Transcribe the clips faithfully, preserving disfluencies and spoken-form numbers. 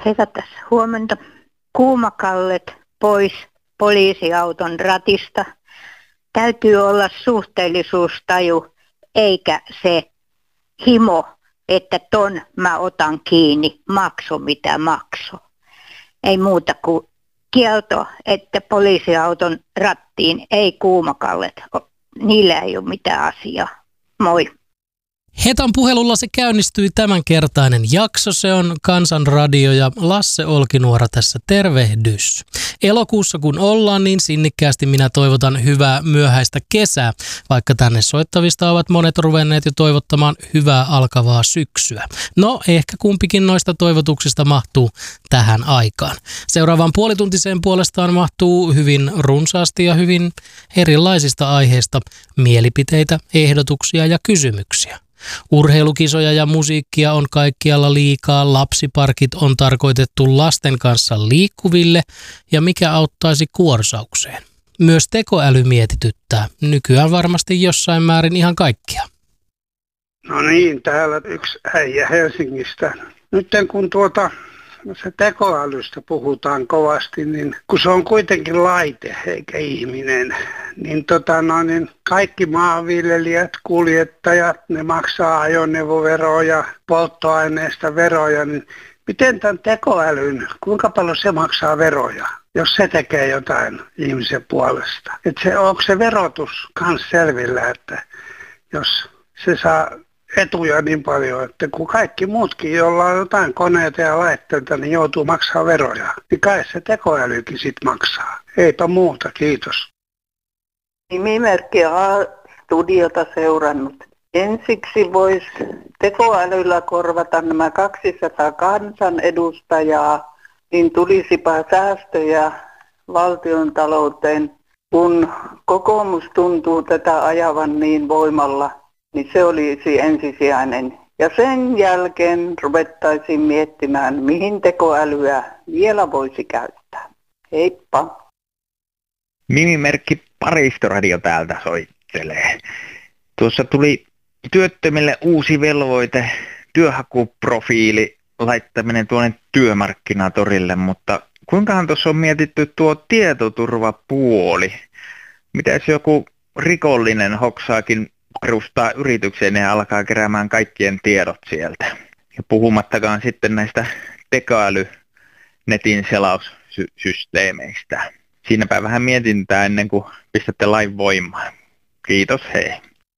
Heka tässä huomenta. Kuumakallet pois poliisiauton ratista. Täytyy olla suhteellisuustaju, eikä se himo, että ton mä otan kiinni, makso mitä makso. Ei muuta kuin kielto, että poliisiauton rattiin ei kuumakallet. Niillä ei ole mitään asiaa. Moi. Hetan puhelulla se käynnistyi tämänkertainen jakso. Se on Kansanradio ja Lasse Olkinuora tässä tervehdys. Elokuussa kun ollaan, niin sinnikkäästi minä toivotan hyvää myöhäistä kesää, vaikka tänne soittavista ovat monet ruvenneet jo toivottamaan hyvää alkavaa syksyä. No, ehkä kumpikin noista toivotuksista mahtuu tähän aikaan. Seuraavaan puolituntiseen puolestaan mahtuu hyvin runsaasti ja hyvin erilaisista aiheista mielipiteitä, ehdotuksia ja kysymyksiä. Urheilukisoja ja musiikkia on kaikkialla liikaa, lapsiparkit on tarkoitettu lasten kanssa liikkuville ja mikä auttaisi kuorsaukseen. Myös tekoäly mietityttää, nykyään varmasti jossain määrin ihan kaikkia. No niin, täällä yksi äijä Helsingistä. Nyt kun tuota se tekoälystä puhutaan kovasti, niin kun se on kuitenkin laite eikä ihminen, niin, tota, no, niin kaikki maanviljelijät, kuljettajat, ne maksaa ajoneuvoveroa ja polttoaineista veroja, niin miten tämän tekoälyn, kuinka paljon se maksaa veroja, jos se tekee jotain ihmisen puolesta? Et se, onko se verotus kans selvillä, että jos se saa etuja niin paljon, että kun kaikki muutkin, joilla on jotain koneita ja laitteita, niin joutuu maksaa veroja. Niin kai se tekoälykin sit maksaa. Eipä muuta, kiitos. Nimimerkki A-studiota seurannut. Ensiksi voisi tekoälyllä korvata nämä kaksisataa kansanedustajaa, niin tulisipa säästöjä valtion talouteen, kun kokoomus tuntuu tätä ajavan niin voimalla. Niin se olisi ensisijainen. Ja sen jälkeen ruvettaisiin miettimään, mihin tekoälyä vielä voisi käyttää. Heippa. Nimimerkki Paristoradio täältä soittelee. Tuossa tuli työttömille uusi velvoite, työhakuprofiili laittaminen tuonne työmarkkinatorille, mutta kuinkahan tuossa on mietitty tuo tietoturvapuoli? Mitäs joku rikollinen hoksaakin perustaa yritykseen ja alkaa keräämään kaikkien tiedot sieltä. Ja puhumattakaan sitten näistä tekoälynetin selaussysteemeistä. Siinäpä vähän mietintää ennen kuin pistätte lain voimaan. Kiitos, hei.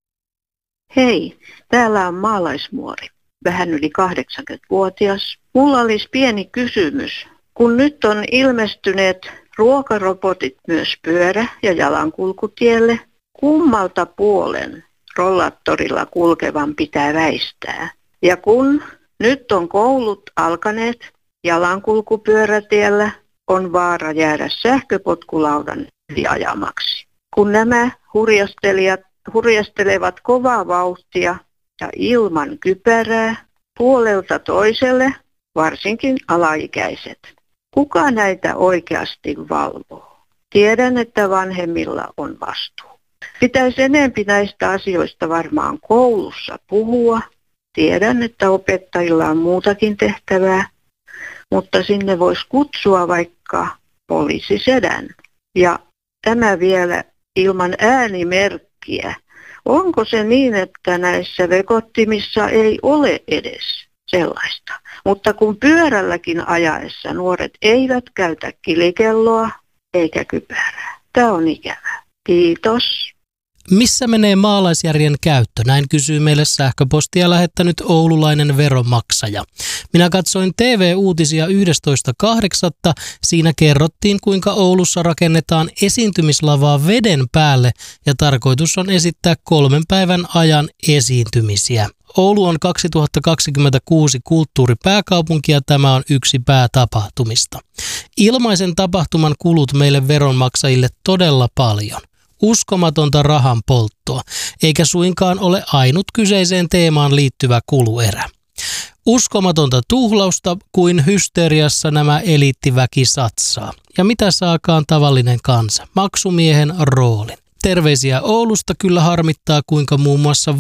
Hei, täällä on maalaismuori, vähän yli kahdeksankymmentävuotias. Mulla olisi pieni kysymys. Kun nyt on ilmestyneet ruokarobotit myös pyörä- ja jalankulkutielle, kummalta puolen rollaattorilla kulkevan pitää väistää? Ja kun nyt on koulut alkaneet jalankulkupyörätiellä, on vaara jäädä sähköpotkulaudan yli ajamaksi. Kun nämä hurjastelijat hurjastelevat kovaa vauhtia ja ilman kypärää puolelta toiselle, varsinkin alaikäiset. Kuka näitä oikeasti valvoo? Tiedän, että vanhemmilla on vastuu. Pitäisi enempi näistä asioista varmaan koulussa puhua. Tiedän, että opettajilla on muutakin tehtävää, mutta sinne voisi kutsua vaikka poliisisedän. Ja tämä vielä ilman äänimerkkiä. Onko se niin, että näissä vekottimissa ei ole edes sellaista? Mutta kun pyörälläkin ajaessa nuoret eivät käytä kilikelloa eikä kypärää. Tämä on ikävää. Kiitos. Missä menee maalaisjärjen käyttö? Näin kysyy meille sähköpostia lähettänyt oululainen veronmaksaja. Minä katsoin T V-uutisia yhdestoista kahdeksatta Siinä kerrottiin, kuinka Oulussa rakennetaan esiintymislavaa veden päälle ja tarkoitus on esittää kolmen päivän ajan esiintymisiä. Oulu on kaksituhattakaksikymmentäkuusi kulttuuripääkaupunki ja tämä on yksi päätapahtumista. Ilmaisen tapahtuman kulut meille veronmaksajille todella paljon. Uskomatonta rahan polttoa, eikä suinkaan ole ainut kyseiseen teemaan liittyvä kuluerä. Uskomatonta tuhlausta kuin hysteriassa nämä eliittiväki satsaa. Ja mitä saakaan tavallinen kansa? Maksumiehen roolin. Terveisiä Oulusta, kyllä harmittaa kuinka muun muassa